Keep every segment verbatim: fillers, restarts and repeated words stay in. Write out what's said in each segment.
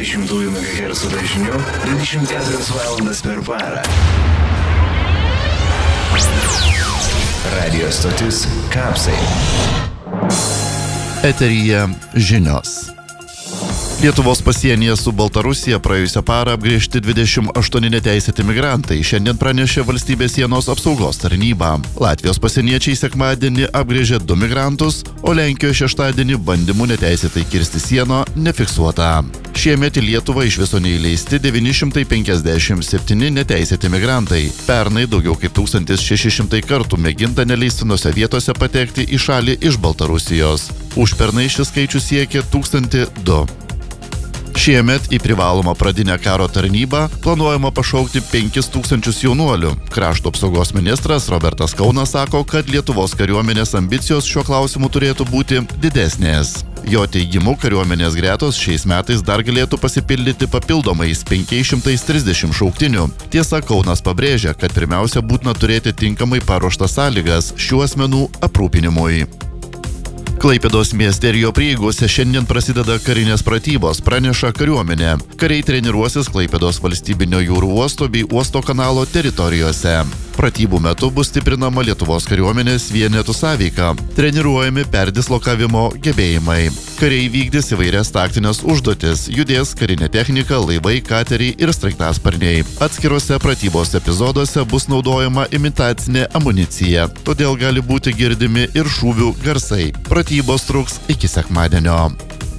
dvidešimt megahercų dažniu dvidešimt keturias valandas per parą. Radio stotis Kapsai. Eteryje žinios. Lietuvos pasienyje su Baltarusija praėjusią parą apgręžti dvidešimt aštuoni neteisėti migrantai, šiandien pranešė Valstybės sienos apsaugos tarnyba. Latvijos pasieniečiai sekmadienį apgręžė du migrantus, o Lenkijoje šeštadienį bandymų neteisėtai kirsti sieną nefiksuota. Šiemet į Lietuvą iš viso neįleisti devyni šimtai penkiasdešimt septyni neteisėti migrantai. Pernai daugiau kaip tūkstantis šeši šimtai kartų mėginta neleistinose vietose patekti į šalį iš Baltarusijos. Užpernai šis skaičius siekė tūkstantį du. Šiemet į privalomą pradinę karo tarnybą planuojama pašaukti penkis tūkstančius jaunuolių. Krašto apsaugos ministras Robertas Kaunas sako, kad Lietuvos kariuomenės ambicijos šiuo klausimu turėtų būti didesnės. Jo teigimu, kariuomenės gretos šiais metais dar galėtų pasipildyti papildomais penkiais šimtais trisdešimt šauktinių. Tiesa, Kaunas pabrėžia, kad pirmiausia būtina turėti tinkamai paruoštas sąlygas šių asmenų aprūpinimui. Klaipėdos mieste ir jo prieigose šiandien prasideda karinės pratybos, praneša kariuomenė. Kariai treniruosis Klaipėdos valstybinio jūrų uosto bei uosto kanalo teritorijose. Pratybų metu bus stiprinama Lietuvos kariuomenės vienetų sąveika, treniruojami perdislokavimo gebėjimai. Kariai vykdys įvairias taktinės užduotis, judės karinė technika, laivai, kateriai ir sraigtasparniai. Atskiruose pratybos epizoduose bus naudojama imitacinė amunicija, todėl gali būti girdimi ir šūvių garsai. Pratybos truks iki sekmadienio.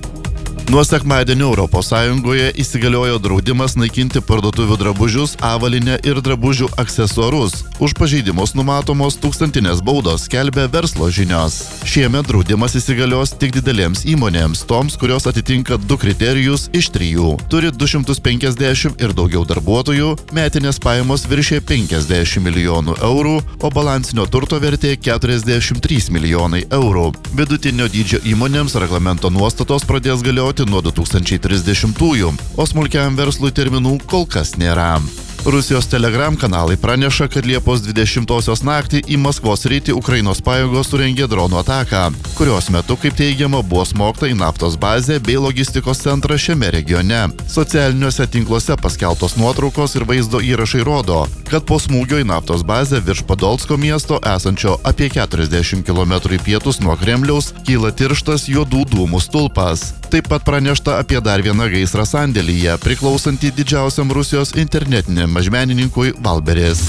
Nuo sekmadienio Europos Sąjungoje įsigaliojo draudimas naikinti parduotuvių drabužius, avalynę ir drabužių aksesuarus. Už pažeidimus numatomos tūkstantinės baudos, skelbia verslo žinios. Šiemet draudimas įsigalios tik didelėms įmonėms, toms, kurios atitinka du kriterijus iš trijų. Turi du šimtus penkiasdešimt ir daugiau darbuotojų, metinės pajamos viršė penkiasdešimt milijonų eurų, o balansinio turto vertė keturiasdešimt trys milijonai eurų. Vidutinio dydžio įmonėms reglamento nuostatos pradės galioti nuo du tūkstančiai trisdešimtųjų, o smulkiam verslui terminų kol kas nėra. Rusijos Telegram kanalai praneša, kad Liepos dvidešimtosios naktį į Maskvos sritį Ukrainos pajėgos surengė dronų ataką, kurios metu, kaip teigiama, buvo smogta į naftos bazę bei logistikos centrą šiame regione. Socialiniuose tinkluose paskelbtos nuotraukos ir vaizdo įrašai rodo, kad po smūgio į naftos bazę virš Podolsko miesto, esančio apie keturiasdešimt kilometrų į pietus nuo Kremliaus, kyla tirštas juodų dūmų stulpas. Taip pat pranešta apie dar vieną gaisrą sandėlyje, priklausantį didžiausiam Rusijos internetiniam mažmenininkui Valberis.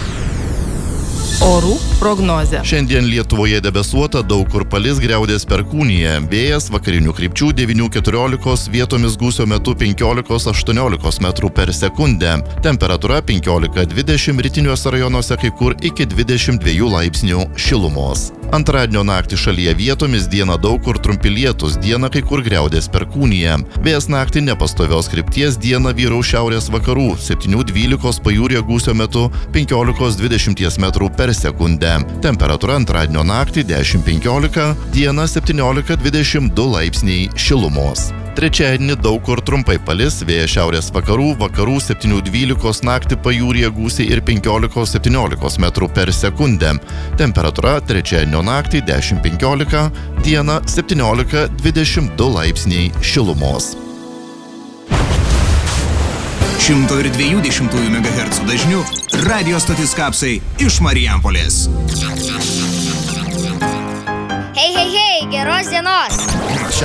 Orų prognozė. Šiandien Lietuvoje debesuota, daug kur palis, griaudės perkūnija. Vėjas vakarinių krypčių devynių keturiolikos, vietomis gūsio metu penkiolikos aštuoniolikos metrų per sekundę. Temperatūra penkiolika dvidešimt, rytiniuose rajonuose kai kur iki dvidešimt dviejų laipsnių šilumos. Antradienio naktį šalyje vietomis, dieną daug kur trumpi lietūs, dieną kai kur griaudės perkūnija. Vėjas naktį nepastovios krypties, dieną vyraus šiaurės vakarų, septynių dvylikos pajūryje gūsio metu penkiolikos dvidešimt metrų per sekundę. Temperatūra antradienio naktį dešimt penkiolika, dieną septyniolika dvidešimt du laipsniai šilumos. Trečiadienį daug kur trumpai palis, vėjas šiaurės vakarų, vakarų septynių dvylikos, naktį pajūryje gūsiai ir penkiolikos septyniolikos metrų per sekundę. Temperatūra trečiadienio naktį dešimt penkiolika, dieną septyniolika dvidešimt du laipsniai šilumos. šimto dviejų dešimtųjų megahercų dažniu radio stotis Kapsai iš Marijampolės. Hei, hei, hei, geros dienos!